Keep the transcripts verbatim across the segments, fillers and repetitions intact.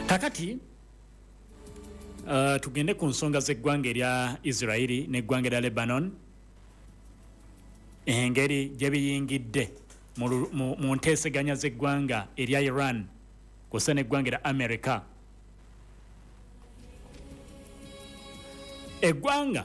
kakati uh, tugende ku nsonga z'eggwanga erya Israeli n'eggwanga erya Lebanon engeri gye biyingidde mu nteeseganya z'eggwanga erya Iran kw'ossa n'eggwanga erya America. Eggwanga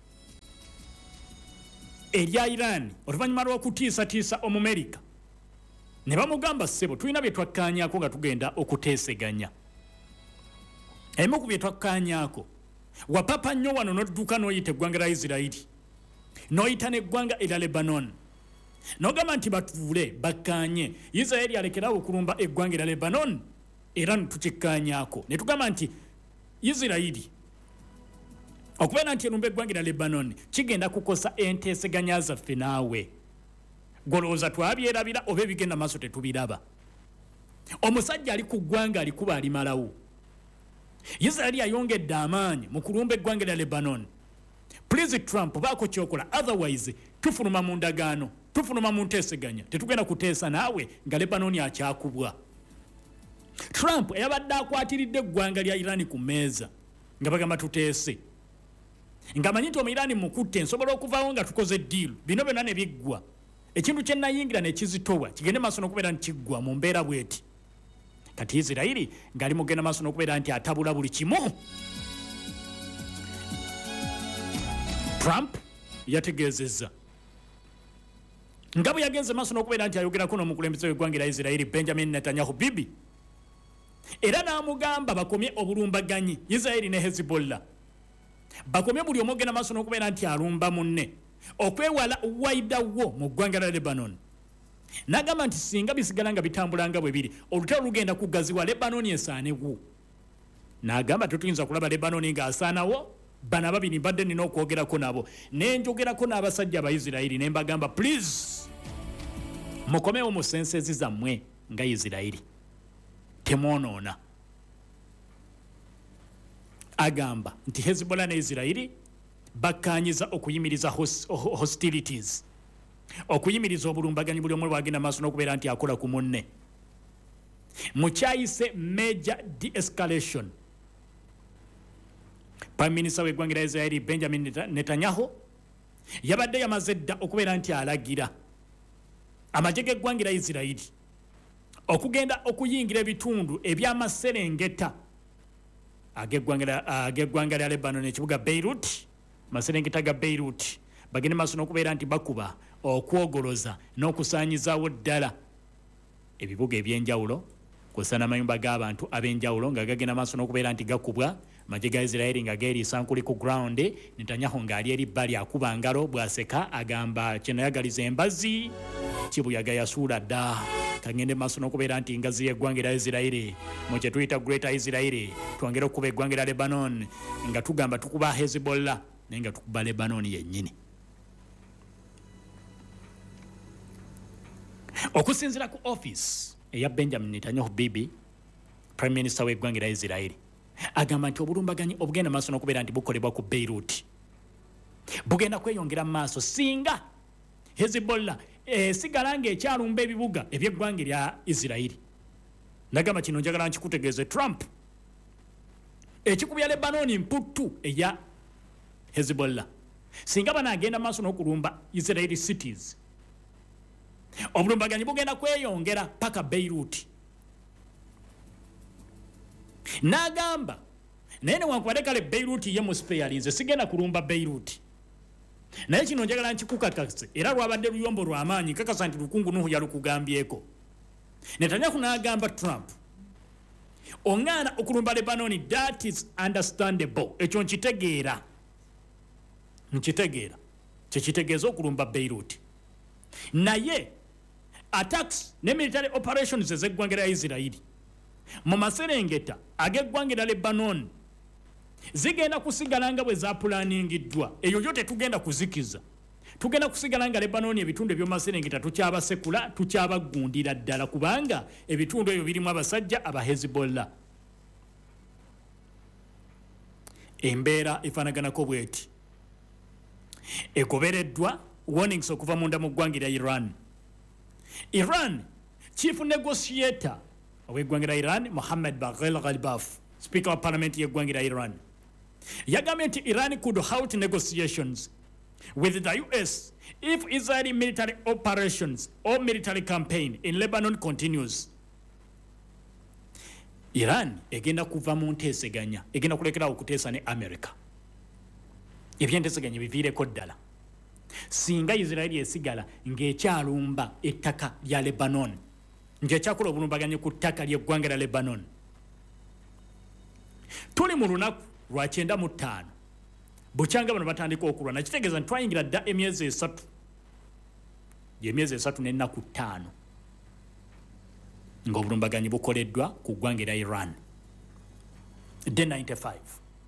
erya Iran oluvannyuma lw'okutiisatiisa Omumerika ne bamugamba ssebo tulina bye twakkaanyaako nga tugenda okuteeseganya. Emu ku bye twakkaanyaako wapapa nnyo wano n'odduka n'oyita eggwanga lya Isirairi n'oyita n'eggwanga erya Lebanon n'ogamba nti batuule bakkaanye Isirairi alekerawo okulumba eggwanga erya Lebanon era tukikkaanyaako ne tugamba nti Isirairi okubeera nti erumba eggwanga erya Lebanon kigenda kukosa enteeseganya zaffe naawe. Golowooza twabyerabira oba ebigenda maaso tetubiraba. Omusajja ali ku ggwanga alikuba alimalawo. Isirairi ayongedde amaanyi mu kulumba eggwanga erya Lebanon. Please Trump baako kyokola, otherwise tufuluma mu ndagaano, tufuluma mu nteeseganya, tetugenda kuteesa naawe nga Lebanon akyakubwa. Trump eyabadde akwatiridde eggwanga lya Iran ku mmeeza nga bagamba tuteese. Nga manyi nti Omuyirani mukutte nsobola okuvaawo nga tukoze deal. Bino byonna ne biggwa. Ekintu kye nayingira ne kizitowa kigende maaso n'okubeera nti kiggwa mu mbeera bweti. Kati Isirairi ng'ali mugenda maaso n'okubeera nti atabula buli kimu. Trump yategeezezza nga bwe yagenze maaso n'okubeera nti ayogerako n'omukulembeze w'eggwanga erya Isirairi Benjamin Netanyahu Bibi era n'amugamba bakomye obulumbaganyi Isirairi ne Hezbollah bakomye buli omu ogenda maaso n'okubeera nti alumba munne okwewala waidawo mu ggwanga lya Lebanon. N'agamba nti singa bisigala nga bitambula nga bwe biri olutalo lugenda kugaziwa Lebanon esaanewo. N'agamba tetuyinza kulaba Lebanon ng'asaanawo. Bana babiri mbadde nina okwogerako nabo ne njogerako n'abasajja Abayisirayiri ne mbagamba please mukomewo mu sensezi zammwe nga Isirayiri temwonoona. Agamba nti Hezbollah ne Isirayiri bakkaanyiza okuyimiriza hostilities, okuyimiriza obulumbaganyi buli omu bwagenda maaso n'okubeera nti akola ku munne. Mukyayise major de-escalation. Prime Minister w'eggwanga lya Isirairi Benjamin Netanyahu yabadde yamaze dda okubeera nti alagira amagye g'eggwanga lya Isirairi okugenda okuyingira ebitundu eby'amaserengeta ag'eggwanga lya Lebanon ekibuga Beirut, maserengeta ga Beirut bagende maaso n'okubeera nti bakuba okwogoloza n'okusaanyizaawo ddala ebibuga eby'enjawulo kw'ossa n'amayumba g'abantu ab'enjawulo nga gagenda maaso n'okubeera nti gakubwa. Amagye ga Isirairi nga geeriisa nkuli ku ground. Netanyahu ng'ali eri bbali akuba ngalo bw'aseka agamba kye nayagaliza embazi kibuyaga yasuula dda. Kagende maaso n'okubeera nti ngazi y'eggwanga erya Isirairi mu kye tuyita Greater Isirairi twongera okuba eggwanga erya Lebanon nga tugamba tukuba Hezbollah naye nga tukuba Lebanon yennyini. Okusinziira ku office eya Benjamin Netanyahu Bibi Prime Minister w'eggwanga erya Isirairi agamba nti obulumbaganyi obugenda maaso n'okubeera nti bukolebwa ku Beirut bugenda kweyongera mu maaso singa Hezbollah esigala ng'ekyalumba ebibuga eby'eggwanga erya Isirairi. Nagamba kino njagala nkikutegeeze Trump ekikubya Lebanon mputtu eya Hezbollah singa banaagenda maaso n'okulumba Israeli cities obulumbaganyi bugenda kweyongera paka Beirut. N'agamba naye newankubadde kale Beirut ye muspeyalinze sigenda kulumba Beirut naye kino njagala nkikukakase era lwabadde luyombo lw'amaanyi kakasa nti lukungu Nuhu yalukugambyeko. Netanyahu n'agamba Trump oŋŋaana okulumba Lebanon, that is understandable, ekyo nkitegeera nkitegeera kyekitegeeza okulumba Beirut naye attacks ne military operations ez'eggwanga lya Isirairi mu maserengeta ag'eggwanga lya Lebanon zigenda kusigala nga bwe zaapulaningiddwa. Eyo yo tetugenda kuzikiza, tugenda kusigala nga Lebanon ebitundu eby'omaserengeta tukyabasekula tukyabagundira ddala kubanga ebitundu ebyo birimu abasajja aba Hezbollah. Embeera efaanaganako bweti egobereddwa warnings okuva munda mu ggwanga lya Iran. Iran chief negotiator ow'eggwanga lya Iran Mohammed Baghel Ghalibaf, Speaker wa Parliament y'eggwanga lya Iran, yagambye nti Iran could halt negotiations with the U S if Israeli military operations or military campaign in Lebanon continues. Iran egenda kuva mu nteeseganya, egenda kulekerawo okuteesa ne America. Ebyenteeseganya biviireko ddala. Singa Israeli esigala ng'ekyalumba ettaka lya Lebanon, ng'ekyakola obulumbaganyi ku ttaka ly'eggwanga lya Lebanon. Tuli mu lunaku lwa kyenda mu ttaano bukyanga bano batandika okulwana, kitegeeza nti twayingira dda emyezi esatu, gy'emyezi esatu n'ennaku ttaano ng'obulumbaganyi bukoleddwa ku ggwanga lya Iran. D ninety-five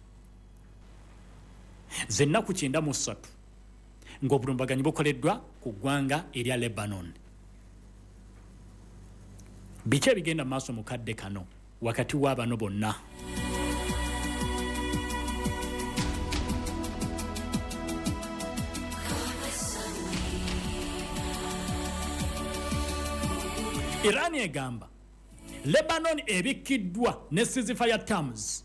z'ennaku kyenda mu ssatu ng'obulumbaganyi bukoleddwa ku ggwanga erya Lebanon. Biki ebigenda mu maaso mu kadde kano wakati w'abano bonna? Iran egamba Lebanon ebikkiddwa ne ceasefire terms.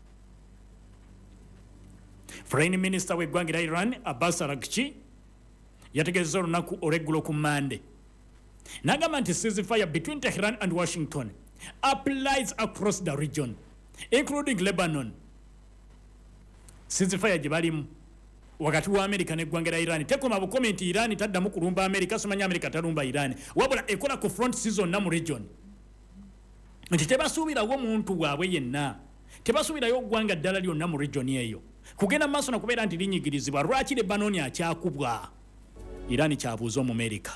Foreign Minister w'eggwanga lya Iran Abbas Araghchi yategeezezza olunaku olw'eggulo ku Monday n'agamba nti ceasefire between Tehran and Washington applies across the region including Lebanon. Ceasefire gye balimu wakati wa Amerika n'eggwanga lya Iran tekoma bukomi nti Iran taddamu kulumba Amerika, somanya Amerika talumba Iran, wabula ekola ku front season na mu region. Nti tebasuubirawo muntu waabwe yenna, tebasuubirayo ggwanga ddala lyonna mu region eyo kugenda maaso na kubeera nti linyigirizibwa. Lwaki Lebanon akyakubwa? Iran kyabuuza mu Amerika.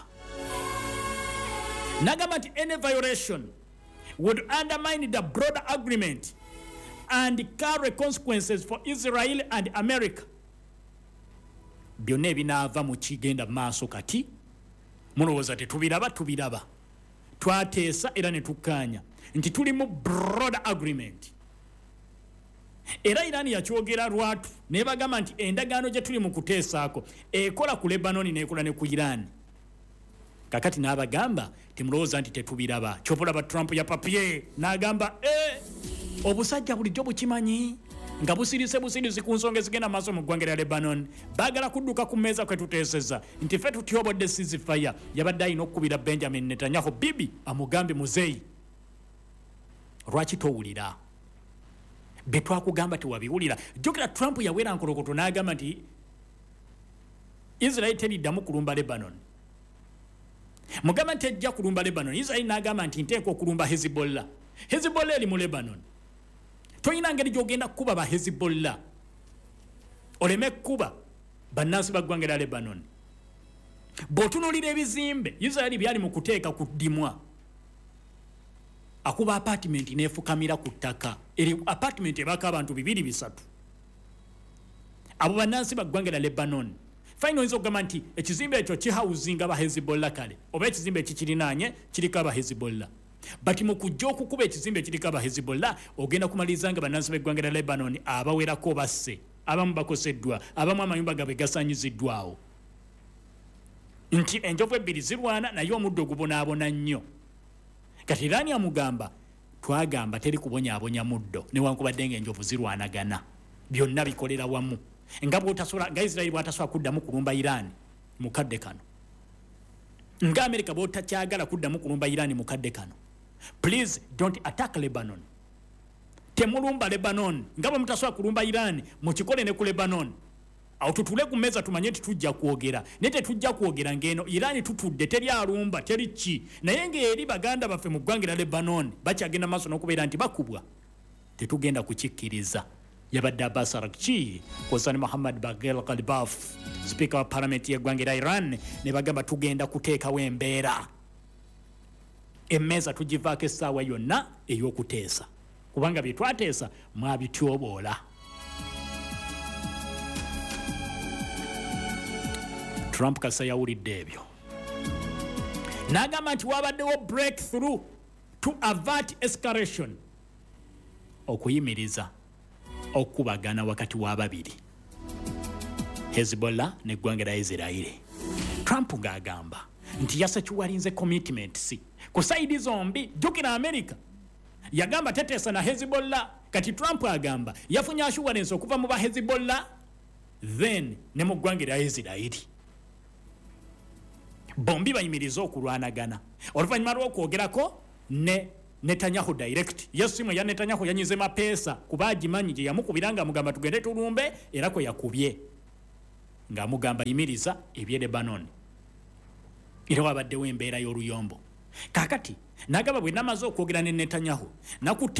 N'agamba nti any violation would undermine the broader agreement and carry consequences for Israel and America. Byonna ebinaava mu kigenda maaso kati mulowooza tetubiraba? Tubiraba, twateesa era ne tukkaanya nti tuli mu broader agreement. Era Iran yakyogera lwatu nebagamba nti endagaano gye tuli mu kuteesaako ekola ku Lebanon n'ekola ne ku Iran. Kakati n'abagamba timulowooza nti tetubiraba. Kyopulaba Trump ya papier n'agamba eh, obusajja bulijjo bukimanyi nga busirise busirisi ku nsonga ezigenda maaso mu ggwanga lya Lebanon. Baagala kudduka ku mmeeza kwe tuteeseza nti ffe tutyobodde ceasefire. Yabadde alina okukubira Benjamin Netanyahu, bibi amugambe muzeeyi, lwaki towulira be twakugamba tewabiwulira? Jjukira Trump yawera nkolokoto n'agamba nti Israel teriddamu kulumba Lebanon. Mugamba nti ejja kulumba Lebanon. Israel n'agamba nti nteeka okulumba Hezbollah. Hezbollah eri mu Lebanon. Toyina ngeri gy'ogenda kukuba ba Hezbollah oleme kuba bannansi ba ggwanga lya Lebanon. Bw'otunuulira ebizimbe Israel byali mu kuteeka ku ddimwa, akuba apartment n'efukamira ku ttaka. Eri apartment ebaka abantu bibiri bisatu. Abo bannansi ba ggwanga lya Lebanon. Fine oyinza okugamba nti ekizimbe ekyo kihawuzinga ba Hezbollah kale, oba ekizimbe ekikirinaanye kiriko aba Hezbollah. But mu kujja okukuba ekizimbe ekiriko aba Hezbollah ogenda kumaliriza nga bannansi b'eggwanga lya Lebanon abawerako basse, abamu bakoseddwa, abamu amayumba gaabwe gasaanyiziddwawo. Nti enjovu ebbiri zirwana naye omuddo gubonaabona nnyo. Kati Iran amugamba twagamba teri kubonyaabonya muddo newankubadde ng'enjovu zirwanagana, byonna bikolera wamu. Nga bw'otasobola nga Israel bw'atasobola kuddamu kulumba Iran mu kadde kano, nga Amerika bw'otakyagala kuddamu kulumba Iran mu kadde kano, please don't attack Lebanon. Temulumba Lebanon. Nga bwe mutasobola kulumba Iran mukikole ne ku Lebanon. Awo tutule ku mmeeza tumanye nti tujja kwogera, naye tetujja kwogera ng'eno Iran tutudde teri alumba teri ki, naye ng'eri baganda baffe mu ggwanga lya Lebanon bakyagenda maaso n'okubeera nti bakubwa, tetugenda kukikkiriza. Yabadde Abbas Araghchi kw'ossa Mohammed Baghel Ghalibaf, Speaker wa Parliament y'eggwanga lya Iran, ne bagamba tugenda kuteekawo embeera, emmeeza tugivaako essaawa yonna ey'okuteesa, kubanga bye twateesa mwabityoboola. Trump kasa yawulidde ebyo n'agamba nti wabaddewo breakthrough to avert escalation, okuyimiriza okubagana wakati w'ababiri Hezbollah n'eggwanga lya Israel. Trump ng'agamba nti yasekiwalinze commitments ku saidi zombi. Jjukira Amerika yagamba teteesa na Hezbollah kati Trump agamba yafunye assurance okuva mu ba Hezbollah then ne mu ggwanga lya Israeli bombi bayimiriza okulwanagana oluvannyuma lw'okwogerako ne Netanyahu direct yesimu ya Netanyahu yanyize mapeesa kuba agimanyi gye yamukubiranga mugamba tugende tulumbe era ko yakubye nga mugamba yimiriza ebye Lebanon era wabaddewo embeera y'oluyombo kakati nagaba bwe namaze okwogera ne Netanyahu nakutte